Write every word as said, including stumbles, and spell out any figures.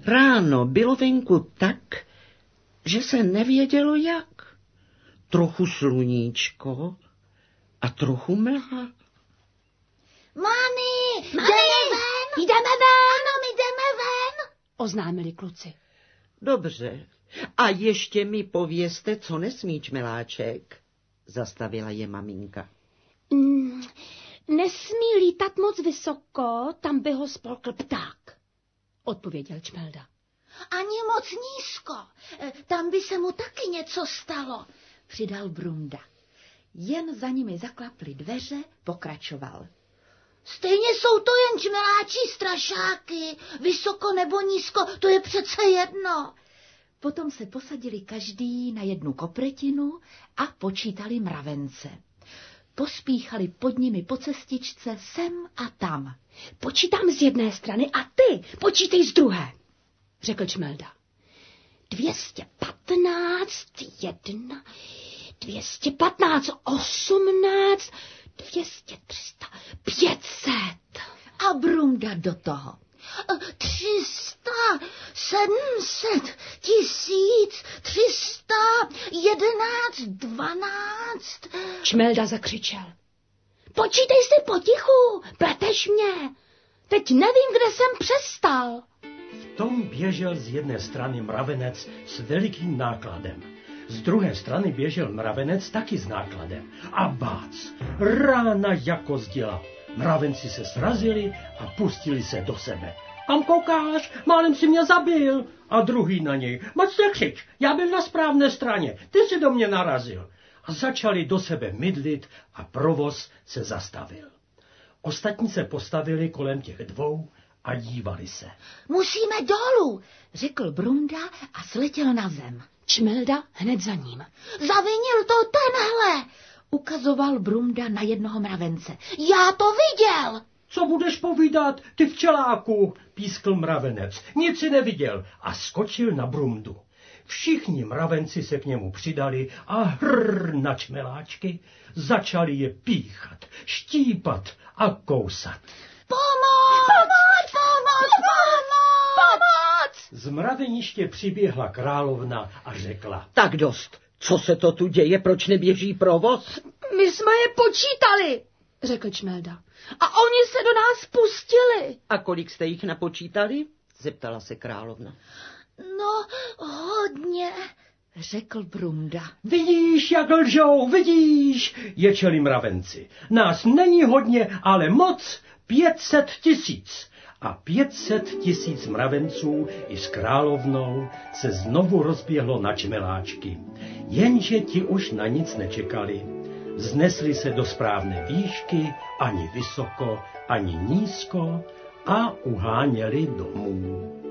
Ráno bylo venku tak, že se nevědělo jak. Trochu sluníčko a trochu mlha. Mami, jdeme ven! Jdeme ven! Ano, my jdeme ven! Oznámili kluci. Dobře. A ještě mi povězte, co nesmí čmeláček, zastavila je maminka. Mm, nesmí lítat moc vysoko, tam by ho spolkl pták, odpověděl Čmelda. Ani moc nízko, tam by se mu taky něco stalo, přidal Brunda. Jen za nimi zaklaply dveře, pokračoval. Stejně jsou to jen čmeláčí strašáky, vysoko nebo nízko, to je přece jedno. Potom se posadili každý na jednu kopretinu a počítali mravence. Pospíchali pod nimi po cestičce sem a tam. Počítám z jedné strany a ty počítej z druhé, řekl Čmelda. Dvěstě patnáct, jedna, dvěstě patnáct, osmnáct, dvěstě, třista, pět set. A Brunda do toho. Třista, sedmset, tisíc, třista, jedenáct, dvanáct. Čmelda zakřičel. Počítej si potichu, pleteš mě. Teď nevím, kde jsem přestal. V tom běžel z jedné strany mravenec s velikým nákladem. Z druhé strany běžel mravenec taky s nákladem. A bác, rána jako zděla. Mravenci se srazili a pustili se do sebe. Kam koukáš? Málem si mě zabil. A druhý na něj. Moc nekřič, já byl na správné straně, ty si do mě narazil. A začali do sebe mydlit a provoz se zastavil. Ostatní se postavili kolem těch dvou a dívali se. Musíme dolů, řekl Brunda a sletěl na zem. Čmelda hned za ním. Zavinil to tenhle, ukazoval Brunda na jednoho mravence. Já to viděl. Co budeš povídat, ty včeláku, pískl mravenec. Nic si neviděl a skočil na Brundu. Všichni mravenci se k němu přidali a hrrr na čmeláčky začali je píchat, štípat a kousat. Pomoc! Pomoc! Pomoc! Pomoc! Pomoc! Z mraveniště přiběhla královna a řekla. Tak dost, co se to tu děje, proč neběží provoz? My jsme je počítali, řekl Čmelda. A oni se do nás pustili. A kolik jste jich napočítali? Zeptala se královna. No, hodně, řekl Brunda. Vidíš, jak lžou, vidíš, ječeli mravenci. Nás není hodně, ale moc, pět set tisíc. A pět set tisíc mravenců i s královnou se znovu rozběhlo na čmeláčky. Jenže ti už na nic nečekali. Znesli se do správné výšky, ani vysoko, ani nízko a uháněli domů.